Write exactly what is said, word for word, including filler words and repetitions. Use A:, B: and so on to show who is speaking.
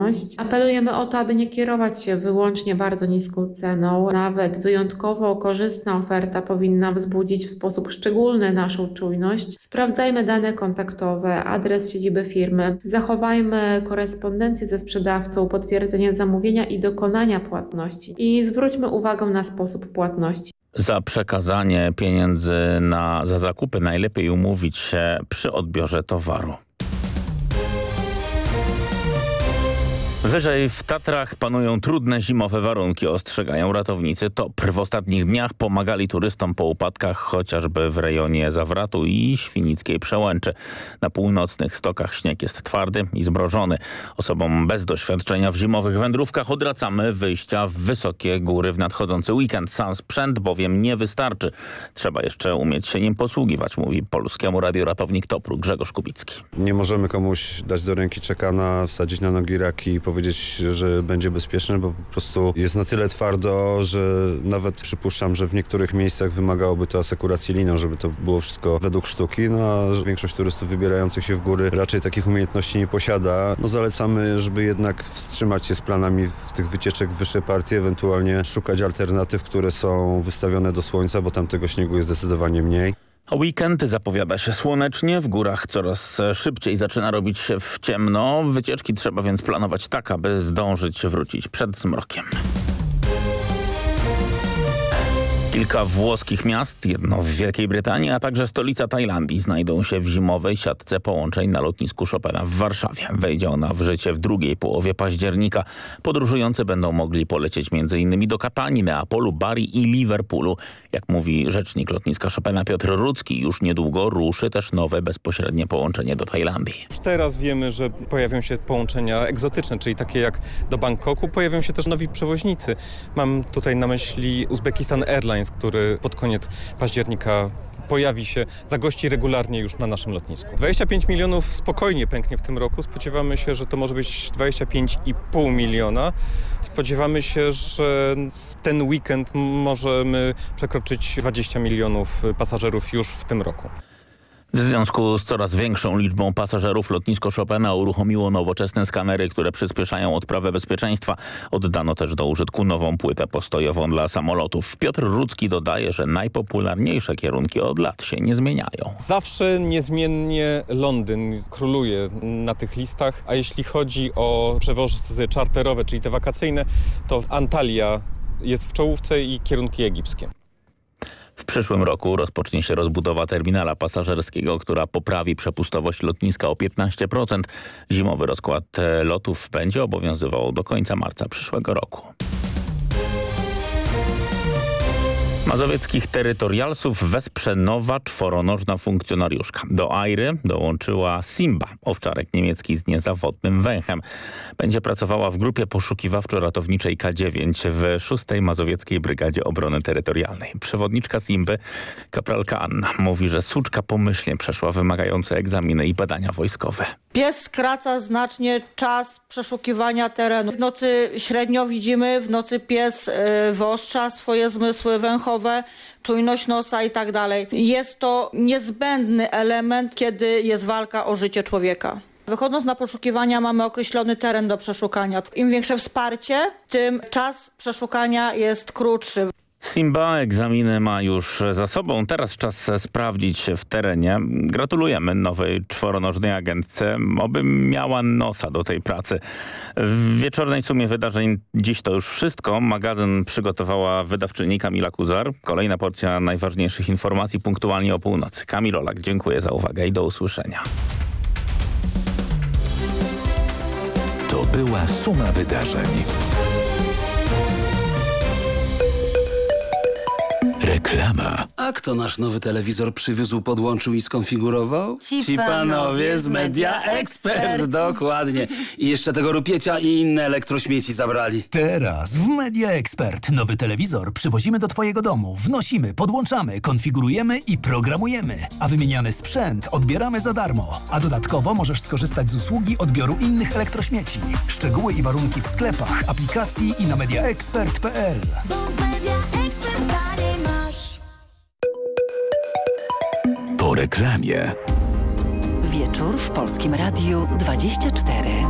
A: Apelujemy o to, aby nie kierować się wyłącznie bardzo niską ceną. Nawet wyjątkowo korzystna oferta powinna wzbudzić w sposób szczególny naszą czujność. Sprawdzajmy dane kontaktowe, adres siedziby firmy, zachowajmy korespondencję ze sprzedawcą, potwierdzenie zamówienia i dokonania płatności i zwróćmy uwagę na sposób płatności.
B: Za przekazanie pieniędzy na, za zakupy najlepiej umówić się przy odbiorze towaru. Wyżej w Tatrach panują trudne zimowe warunki, ostrzegają ratownicy T O P R. W ostatnich dniach pomagali turystom po upadkach chociażby w rejonie Zawratu i Świnickiej Przełęczy. Na północnych stokach śnieg jest twardy i zmrożony. Osobom bez doświadczenia w zimowych wędrówkach odracamy wyjścia w wysokie góry w nadchodzący weekend. Sam sprzęt bowiem nie wystarczy. Trzeba jeszcze umieć się nim posługiwać, mówi Polskiemu Radiu ratownik T O P R-u Grzegorz Kubicki.
C: Nie możemy komuś dać do ręki czekana, wsadzić na nogi raki i powiedzieć, że będzie bezpieczny, bo po prostu jest na tyle twardo, że nawet przypuszczam, że w niektórych miejscach wymagałoby to asekuracji liną, żeby to było wszystko według sztuki, no a większość turystów wybierających się w góry raczej takich umiejętności nie posiada. No zalecamy, żeby jednak wstrzymać się z planami w tych wycieczek w wyższe partie, ewentualnie szukać alternatyw, które są wystawione do słońca, bo tam tego śniegu jest zdecydowanie mniej.
B: Weekend zapowiada się słonecznie, w górach coraz szybciej zaczyna robić się w ciemno. Wycieczki trzeba więc planować tak, aby zdążyć wrócić przed zmrokiem. Kilka włoskich miast, jedno w Wielkiej Brytanii, a także stolica Tajlandii znajdą się w zimowej siatce połączeń na lotnisku Chopina w Warszawie. Wejdzie ona w życie w drugiej połowie października. Podróżujący będą mogli polecieć m.in. do Katani, Neapolu, Bari i Liverpoolu. Jak mówi rzecznik lotniska Chopina Piotr Rudzki, już niedługo ruszy też nowe bezpośrednie połączenie do Tajlandii.
D: Już teraz wiemy, że pojawią się połączenia egzotyczne, czyli takie jak do Bangkoku. Pojawią się też nowi przewoźnicy. Mam tutaj na myśli Uzbekistan Airlines, który pod koniec października pojawi się, zagości regularnie już na naszym lotnisku. dwadzieścia pięć milionów spokojnie pęknie w tym roku. Spodziewamy się, że to może być dwadzieścia pięć i pół miliona. Spodziewamy się, że w ten weekend możemy przekroczyć dwadzieścia milionów pasażerów już w tym roku.
B: W związku z coraz większą liczbą pasażerów lotnisko Chopina uruchomiło nowoczesne skanery, które przyspieszają odprawę bezpieczeństwa. Oddano też do użytku nową płytę postojową dla samolotów. Piotr Rudzki dodaje, że najpopularniejsze kierunki od lat się nie zmieniają.
D: Zawsze niezmiennie Londyn króluje na tych listach, a jeśli chodzi o przewozy czarterowe, czyli te wakacyjne, to Antalya jest w czołówce i kierunki egipskie.
B: W przyszłym roku rozpocznie się rozbudowa terminala pasażerskiego, która poprawi przepustowość lotniska o piętnaście procent. Zimowy rozkład lotów będzie obowiązywał do końca marca przyszłego roku. Mazowieckich terytorialsów wesprze nowa czworonożna funkcjonariuszka. Do Airy dołączyła Simba, owczarek niemiecki z niezawodnym węchem. Będzie pracowała w grupie poszukiwawczo-ratowniczej K dziewięć w szóstej Mazowieckiej Brygadzie Obrony Terytorialnej. Przewodniczka Simby, kapralka Anna, mówi, że suczka pomyślnie przeszła wymagające egzaminy i badania wojskowe.
E: Pies skraca znacznie czas przeszukiwania terenu. W nocy średnio widzimy, w nocy pies y, wyostrza swoje zmysły węchowe, czujność nosa i tak dalej. Jest to niezbędny element, kiedy jest walka o życie człowieka. Wychodząc na poszukiwania mamy określony teren do przeszukania. Im większe wsparcie, tym czas przeszukania jest krótszy.
B: Simba egzaminy ma już za sobą. Teraz czas sprawdzić się w terenie. Gratulujemy nowej czworonożnej agentce. Oby miała nosa do tej pracy. W wieczornej sumie wydarzeń dziś to już wszystko. Magazyn przygotowała wydawczyni Kamila Kuzar. Kolejna porcja najważniejszych informacji punktualnie o północy. Kamil Olak, dziękuję za uwagę i do usłyszenia.
F: To była suma wydarzeń. Reklama.
G: A kto nasz nowy telewizor przywiózł, podłączył i skonfigurował?
H: Ci, Ci panowie z Media Expert.
G: Dokładnie. I jeszcze tego rupiecia i inne elektrośmieci zabrali.
F: Teraz w Media Expert nowy telewizor przywozimy do twojego domu. Wnosimy, podłączamy, konfigurujemy i programujemy. A wymieniany sprzęt odbieramy za darmo. A dodatkowo możesz skorzystać z usługi odbioru innych elektrośmieci. Szczegóły i warunki w sklepach, aplikacji i na mediaexpert kropka p l. Po reklamie.
H: Wieczór w Polskim Radiu dwadzieścia cztery.